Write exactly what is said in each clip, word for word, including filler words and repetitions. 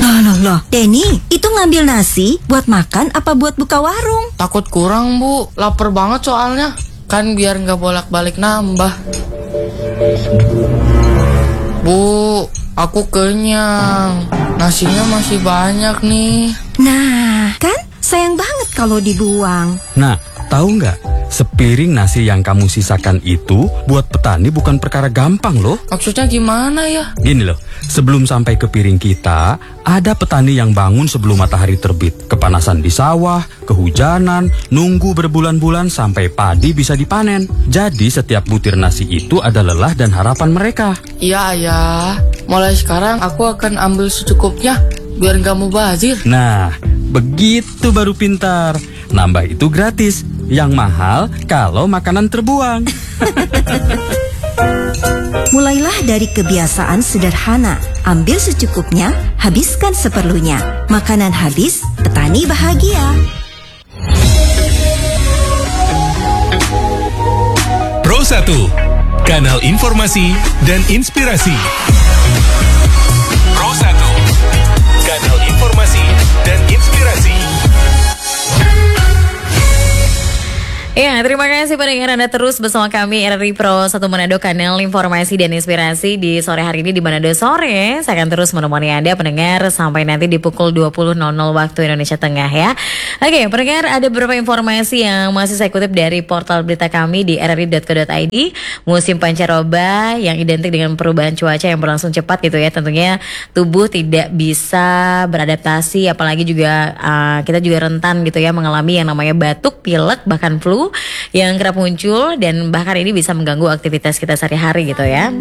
Lah lah lah, Denny, itu ngambil nasi buat makan apa buat buka warung? Takut kurang, Bu. Lapar banget soalnya. Kan biar nggak bolak-balik nambah. Bu, aku kenyang. Nasinya masih banyak nih. Nah, kan sayang banget kalau dibuang. Nah, tahu nggak? Sepiring nasi yang kamu sisakan itu buat petani bukan perkara gampang loh. Maksudnya gimana ya? Gini loh, sebelum sampai ke piring kita, ada petani yang bangun sebelum matahari terbit. Kepanasan di sawah, kehujanan, nunggu berbulan-bulan sampai padi bisa dipanen. Jadi setiap butir nasi itu ada lelah dan harapan mereka. Iya, ya. Mulai sekarang aku akan ambil secukupnya biar nggak mubazir. Nah, begitu baru pintar. Nambah itu gratis. Yang mahal kalau makanan terbuang. Mulailah dari kebiasaan sederhana. Ambil secukupnya, habiskan seperlunya. Makanan habis, petani bahagia. Pro satu, kanal informasi dan inspirasi. Pro satu, kanal informasi dan inspirasi. Ya, terima kasih pendengar Anda terus bersama kami R R I Pro satu Manado, kanal informasi dan inspirasi di sore hari ini di Manado Sore. Saya akan terus menemani Anda pendengar sampai nanti di pukul dua puluh waktu Indonesia Tengah ya. Oke, pendengar, ada beberapa informasi yang masih saya kutip dari portal berita kami di r r i dot co dot i d. Musim pancaroba yang identik dengan perubahan cuaca yang berlangsung cepat gitu ya. Tentunya tubuh tidak bisa beradaptasi, apalagi juga uh, kita juga rentan gitu ya mengalami yang namanya batuk, pilek, bahkan flu yang kerap muncul dan bahkan ini bisa mengganggu aktivitas kita sehari-hari gitu ya.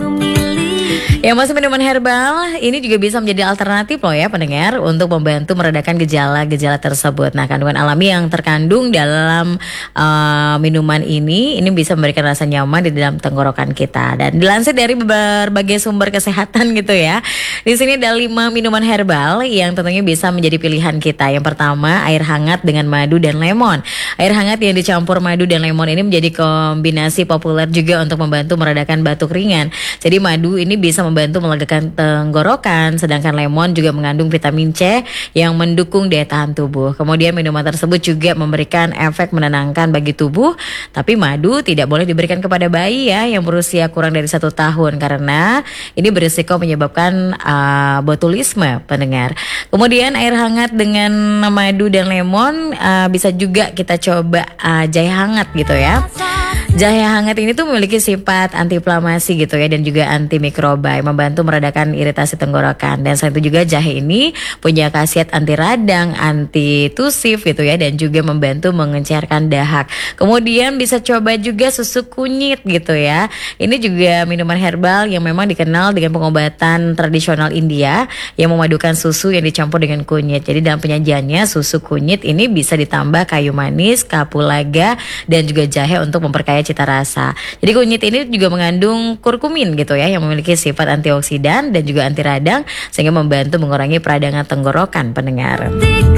Yang masih minuman herbal ini juga bisa menjadi alternatif loh ya pendengar untuk membantu meredakan gejala-gejala tersebut. Nah, kandungan alami yang terkandung dalam uh, minuman ini ini bisa memberikan rasa nyaman di dalam tenggorokan kita. Dan dilansir dari berbagai sumber kesehatan gitu ya. Di sini ada lima minuman herbal yang tentunya bisa menjadi pilihan kita. Yang pertama, air hangat dengan madu dan lemon. Air hangat yang dicampur madu dan lemon ini menjadi kombinasi populer juga untuk membantu meredakan batuk ringan. Jadi madu ini bisa membantu melegakan tenggorokan, sedangkan lemon juga mengandung vitamin C yang mendukung daya tahan tubuh. Kemudian minuman tersebut juga memberikan efek menenangkan bagi tubuh, tapi madu tidak boleh diberikan kepada bayi ya yang berusia kurang dari satu tahun karena ini berisiko menyebabkan uh, botulisme pendengar. Kemudian air hangat dengan madu dan lemon uh, bisa juga kita coba uh, jahe hangat gitu ya. Jahe hangat ini tuh memiliki sifat antiinflamasi gitu ya dan juga antimikroba yang membantu meredakan iritasi tenggorokan. Dan selain itu juga jahe ini punya khasiat anti radang, anti tusif gitu ya dan juga membantu mengencerkan dahak. Kemudian bisa coba juga susu kunyit gitu ya. Ini juga minuman herbal yang memang dikenal dengan pengobatan tradisional India yang memadukan susu yang dicampur dengan kunyit. Jadi dalam penyajiannya susu kunyit ini bisa ditambah kayu manis, kapulaga dan juga jahe untuk memperkaya cita rasa. Jadi kunyit ini juga mengandung kurkumin gitu ya yang memiliki sifat antioksidan dan juga anti radang sehingga membantu mengurangi peradangan tenggorokan pendengar.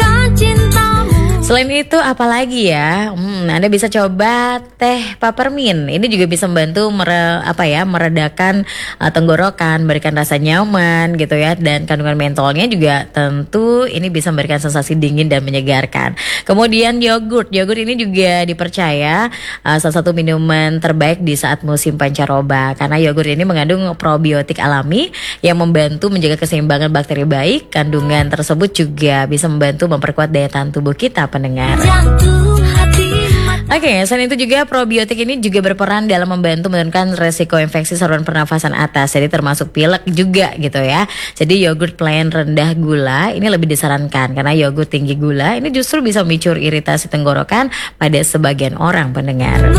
Selain itu apalagi ya, hmm, Anda bisa coba teh peppermint. Ini juga bisa membantu mere, apa ya, meredakan uh, tenggorokan, memberikan rasa nyaman gitu ya. Dan kandungan mentolnya juga tentu ini bisa memberikan sensasi dingin dan menyegarkan. Kemudian yogurt, yogurt ini juga dipercaya uh, salah satu minuman terbaik di saat musim pancaroba karena yogurt ini mengandung probiotik alami yang membantu menjaga keseimbangan bakteri baik. Kandungan tersebut juga bisa membantu memperkuat daya tahan tubuh kita pendengar. Oke, okay, selain itu juga probiotik ini juga berperan dalam membantu menurunkan resiko infeksi saluran pernafasan atas. Jadi termasuk pilek juga gitu ya. Jadi yogurt plain rendah gula ini lebih disarankan karena yogurt tinggi gula ini justru bisa memicu iritasi tenggorokan pada sebagian orang pendengar.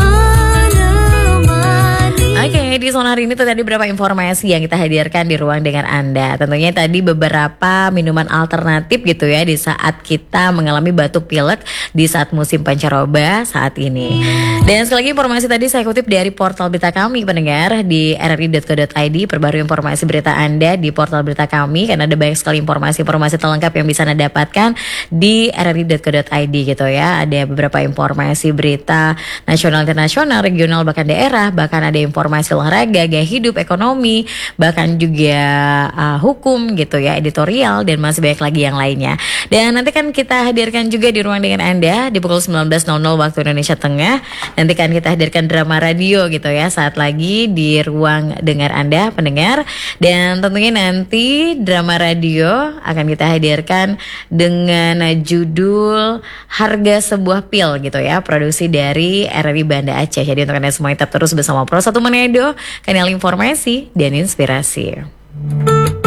Oke, okay, di sore hari ini tuh tadi beberapa informasi yang kita hadirkan di ruang dengar Anda. Tentunya tadi beberapa minuman alternatif gitu ya di saat kita mengalami batuk pilek di saat musim pancaroba saat ini. Dan sekali lagi informasi tadi saya kutip dari portal berita kami pendengar di r r i dot co dot i d. Perbarui informasi berita Anda di portal berita kami karena ada banyak sekali informasi-informasi terlengkap yang bisa Anda dapatkan di r r i dot co dot i d gitu ya. Ada beberapa informasi berita nasional, internasional, regional bahkan daerah, bahkan ada informasi informasi olahraga, gaya hidup, ekonomi, bahkan juga uh, hukum gitu ya, editorial, dan masih banyak lagi yang lainnya. Dan nanti kan kita hadirkan juga di ruang dengan Anda di pukul sembilan belas waktu Indonesia Tengah. Nanti kan kita hadirkan drama radio gitu ya saat lagi di ruang dengar Anda pendengar. Dan tentunya nanti drama radio akan kita hadirkan dengan judul Harga Sebuah Pil gitu ya, produksi dari R R I Banda Aceh. Jadi untuk Anda semua tetap terus bersama Pro satu Manado, kanal informasi dan inspirasi.